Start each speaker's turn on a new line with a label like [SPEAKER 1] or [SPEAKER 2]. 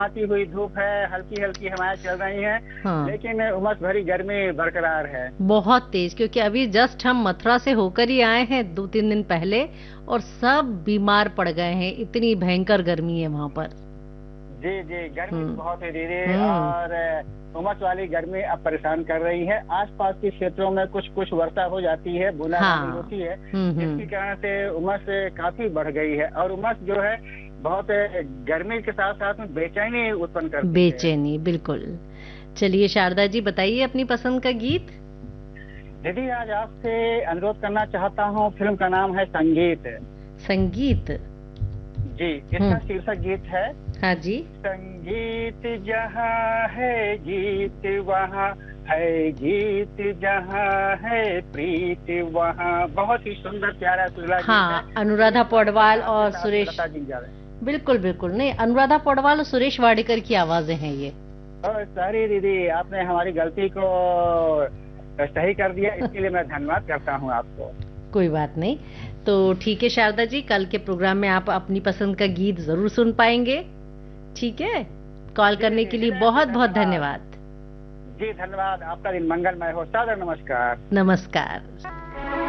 [SPEAKER 1] आती हुई धूप है, हल्की हल्की हवाएं चल रही हैं,
[SPEAKER 2] हाँ,
[SPEAKER 1] लेकिन उमस भरी गर्मी बरकरार है।
[SPEAKER 2] बहुत तेज, क्योंकि अभी जस्ट हम मथुरा से होकर ही आए हैं 2-3 दिन पहले, और सब बीमार पड़ गए हैं, इतनी भयंकर गर्मी है वहां पर।
[SPEAKER 1] जी जी, गर्मी तो
[SPEAKER 2] हम्म।
[SPEAKER 1] बहुत है दीदी।
[SPEAKER 2] हम्म।
[SPEAKER 1] और उमस वाली गर्मी अब परेशान कर रही है। आसपास के क्षेत्रों में कुछ कुछ वर्षा हो जाती है, बूंदाबांदी
[SPEAKER 2] हाँ।
[SPEAKER 1] होती है, जिसके
[SPEAKER 2] हम्म।
[SPEAKER 1] कारण से उमस काफी बढ़ गई है। और उमस जो है बहुत गर्मी के साथ साथ में बेचैनी उत्पन्न करती है।
[SPEAKER 2] बेचैनी, बिल्कुल। चलिए शारदा जी, बताइए अपनी पसंद का गीत।
[SPEAKER 1] दीदी आज आपसे अनुरोध करना चाहता हूँ, फिल्म का नाम है संगीत।
[SPEAKER 2] संगीत।
[SPEAKER 1] जी, इसका
[SPEAKER 2] हम्म।
[SPEAKER 1] शीर्षक गीत है
[SPEAKER 2] हाँ जी।
[SPEAKER 1] संगीत जहाँ है गीत वहाँ है, गीत जहाँ है प्रीत वहाँ। बहुत ही सुंदर प्यारा सुरीला गीत है।
[SPEAKER 2] हाँ, अनुराधा
[SPEAKER 1] एक बार फिर
[SPEAKER 2] पौडवाल
[SPEAKER 1] आपके
[SPEAKER 2] और
[SPEAKER 1] साथ में
[SPEAKER 2] सुरेश।
[SPEAKER 1] लता जी जा रहे हैं।
[SPEAKER 2] बिल्कुल बिल्कुल, नहीं, अनुराधा पौडवाल और सुरेश वाडेकर की आवाजें हैं ये।
[SPEAKER 1] और सारी दीदी, आपने हमारी गलती को सही कर दिया, इसके लिए मैं धन्यवाद करता हूँ आपको।
[SPEAKER 2] कोई बात नहीं। तो ठीक है शारदा जी, कल के प्रोग्राम में आप अपनी पसंद का गीत जरूर सुन पाएंगे। ठीक है। कॉल
[SPEAKER 1] जी
[SPEAKER 2] करने
[SPEAKER 1] जी,
[SPEAKER 2] के लिए
[SPEAKER 1] हृदय से
[SPEAKER 2] बहुत बहुत
[SPEAKER 1] धन्यवाद।
[SPEAKER 2] धन्यवाद।
[SPEAKER 1] जी धन्यवाद, आपका दिन मंगलमय हो। सादर नमस्कार।
[SPEAKER 2] नमस्कार।